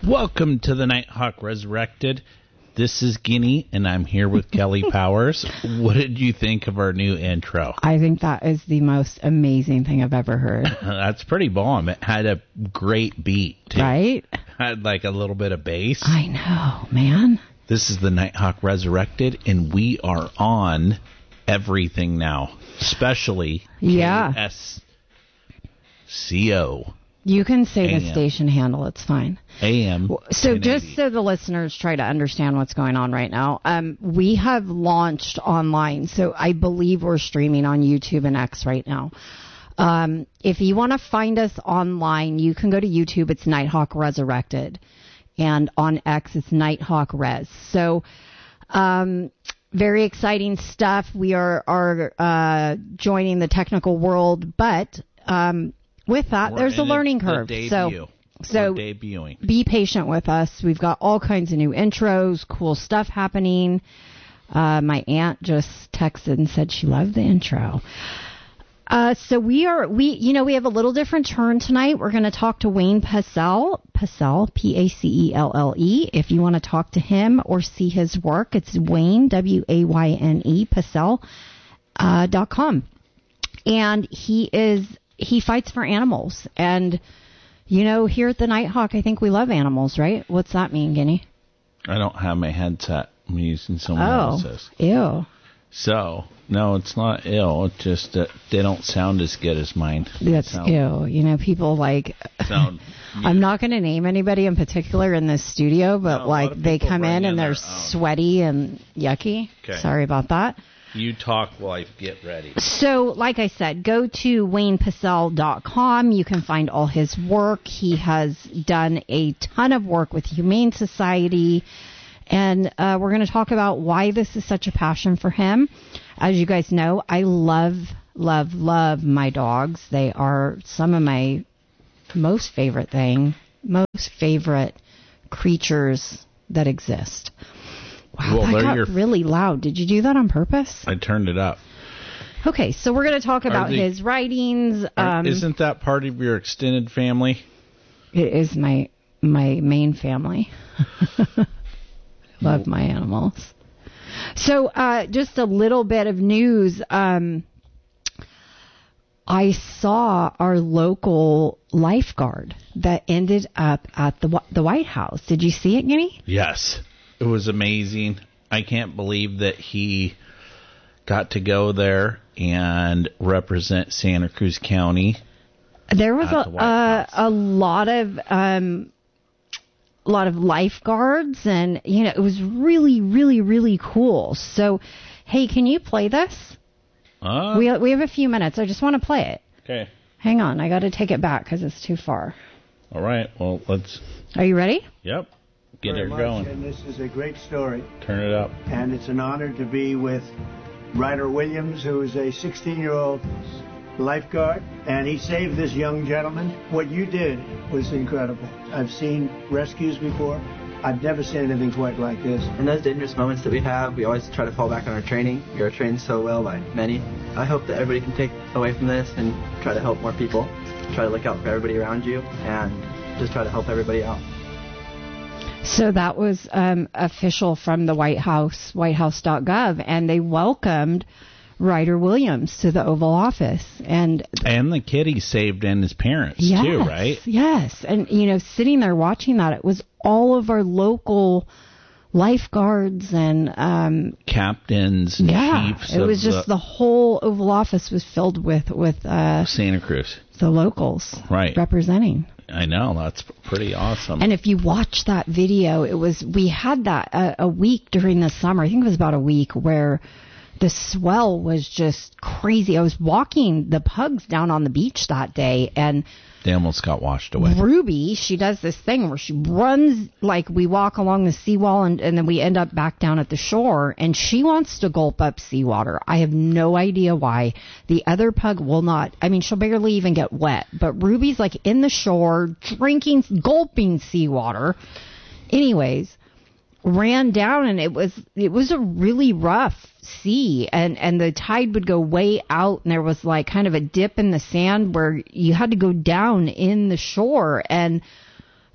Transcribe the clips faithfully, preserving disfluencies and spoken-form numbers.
Welcome to the Nighthawk Resurrected. This is Guinea, and I'm here with Kelly Powers. What did you think of our new intro? I think that is the most amazing thing I've ever heard. That's pretty bomb. It had a great beat, too. Right? Had like a little bit of bass. I know, man. This is the Nighthawk Resurrected, and we are on everything now, especially yeah. K S C O. You can say A M. the station handle. It's fine. A M. So just so the listeners try to understand what's going on right now, um, we have launched online. So I believe we're streaming on YouTube and X right now. Um, if you want to find us online, you can go to YouTube. It's Nighthawk Resurrected. And on X, it's Nighthawk Res. So um, very exciting stuff. We are, are uh, joining the technical world, but... Um, With that, We're there's a learning the, curve. the so, so We're debuting. Be patient with us. We've got all kinds of new intros, cool stuff happening. Uh, my aunt just texted and said she loved the intro. Uh, so we are, we, you know, we have a little different turn tonight. We're going to talk to Wayne Pacelle, Pacelle, P A C E L L E. If you want to talk to him or see his work, it's Wayne, W A Y N E, Pacelle, uh, dot com. And he is, he fights for animals. And, you know, here at the Nighthawk, I think we love animals, right? What's that mean, Guinea? I don't have my headset. I'm using someone oh, else's. Ew. So, no, it's not ill. It's just that they don't sound as good as mine. That's sound, ew. You know, people like... Sound, yeah. I'm not going to name anybody in particular in this studio, but no, like they come in and they're their sweaty and yucky. Okay. Sorry about that. You talk while I get ready. So, like I said, go to Wayne Pacelle dot com. You can find all his work. He has done a ton of work with Humane Society. And uh, we're going to talk about why this is such a passion for him. As you guys know, I love, love, love my dogs. They are some of my most favorite thing, most favorite creatures that exist. Wow, well, that got your... really loud. Did you do that on purpose? I turned it up. Okay, so we're going to talk about they... his writings. Are, Um, isn't that part of your extended family? It is my my main family. Love my animals. So, uh, just a little bit of news. Um, I saw our local lifeguard that ended up at the the White House. Did you see it, Guinea? Yes. It was amazing. I can't believe that he got to go there and represent Santa Cruz County. There was a uh, a lot of um, a lot of lifeguards, and you know it was really, really, really cool. So, hey, can you play this? Uh, we we have a few minutes. I just want to play it. Okay. Hang on, I got to take it back because it's too far. All right. Well, let's. Are you ready? Yep. Get Very it much, going. And this is a great story. Turn it up. And it's an honor to be with Ryder Williams, who is a sixteen-year-old lifeguard, and he saved this young gentleman. What you did was incredible. I've seen rescues before. I've never seen anything quite like this. In those dangerous moments that we have, we always try to fall back on our training. We are trained so well by many. I hope that everybody can take away from this and try to help more people. Try to look out for everybody around you and just try to help everybody out. So that was um, official from the White House, white house dot gov, and they welcomed Ryder Williams to the Oval Office. And and the kid he saved and his parents, yes, too, right? Yes. And, you know, sitting there watching that, it was all of our local lifeguards and... Um, captains and yeah, chiefs. it was just the, the whole Oval Office was filled with, with uh, Santa Cruz. The locals right. representing. I know, that's pretty awesome. And if you watch that video, it was, we had that a, a week during the summer, I think it was about a week, where the swell was just crazy. I was walking the pugs down on the beach that day, and they almost got washed away. Ruby, she does this thing where she runs, like we walk along the seawall, and, and then we end up back down at the shore, and she wants to gulp up seawater. I have no idea why. The other pug will not. I mean, she'll barely even get wet, but Ruby's like in the shore, drinking, gulping seawater. Anyways, ran down, and it was it was a really rough sea, and and the tide would go way out, and there was like kind of a dip in the sand where you had to go down in the shore, and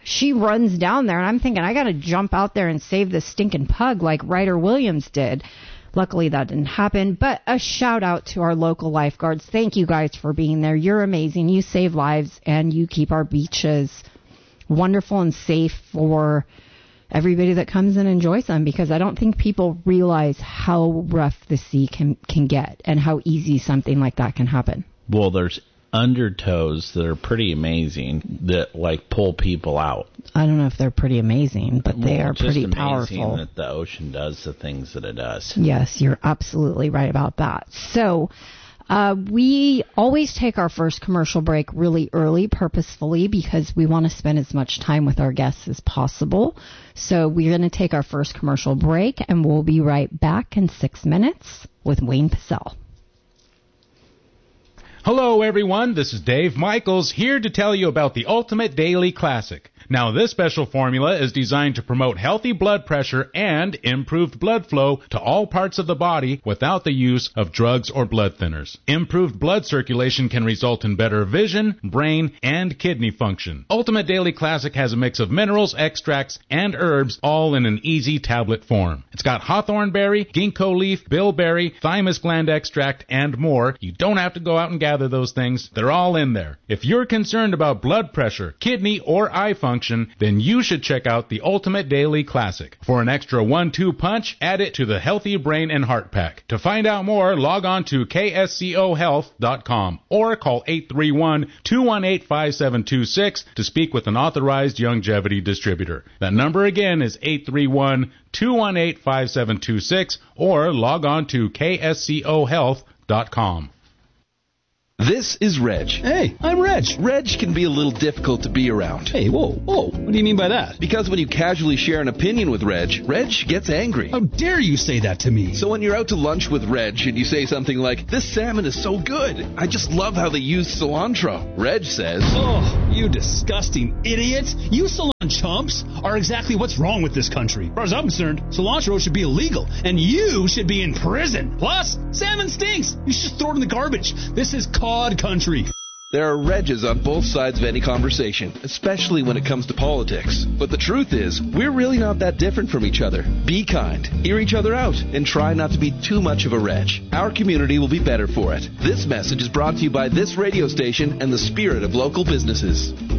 she runs down there, and I'm thinking, I got to jump out there and save this stinking pug like Ryder Williams did. Luckily, that didn't happen. But a shout out to our local lifeguards. Thank you guys for being there. You're amazing. You save lives, and you keep our beaches wonderful and safe for everybody that comes and enjoys them, because I don't think people realize how rough the sea can, can get and how easy something like that can happen. Well, there's undertows that are pretty amazing that like pull people out. I don't know if they're pretty amazing, but they well, are pretty just powerful. That the ocean does the things that it does. Yes, you're absolutely right about that. So uh, we always take our first commercial break really early, purposefully, because we want to spend as much time with our guests as possible. So we're going to take our first commercial break, and we'll be right back in six minutes with Wayne Pacelle. Hello, everyone. This is Dave Michaels here to tell you about the Ultimate Daily Classic. Now, this special formula is designed to promote healthy blood pressure and improved blood flow to all parts of the body without the use of drugs or blood thinners. Improved blood circulation can result in better vision, brain, and kidney function. Ultimate Daily Classic has a mix of minerals, extracts, and herbs, all in an easy tablet form. It's got hawthorn berry, ginkgo leaf, bilberry, thymus gland extract, and more. You don't have to go out and gather those things. They're all in there. If you're concerned about blood pressure, kidney, or eye function, then you should check out the Ultimate Daily Classic. For an extra one two punch, add it to the Healthy Brain and Heart Pack. To find out more, log on to K S C O health dot com or call eight three one, two one eight, five seven two six to speak with an authorized longevity distributor. That number again is eight three one, two one eight, five seven two six or log on to K S C O health dot com. This is Reg. Hey, I'm Reg. Reg can be a little difficult to be around. Hey, whoa, whoa. What do you mean by that? Because when you casually share an opinion with Reg, Reg gets angry. How dare you say that to me? So when you're out to lunch with Reg and you say something like, this salmon is so good, I just love how they use cilantro, Reg says, oh, you disgusting idiot. You cilantro chumps are exactly what's wrong with this country. As far as I'm concerned, cilantro should be illegal, and you should be in prison. Plus, salmon stinks. You should just throw it in the garbage. This is cod country. There are Regs on both sides of any conversation, especially when it comes to politics. But the truth is, we're really not that different from each other. Be kind, hear each other out, and try not to be too much of a Reg. Our community will be better for it. This message is brought to you by this radio station and the spirit of local businesses.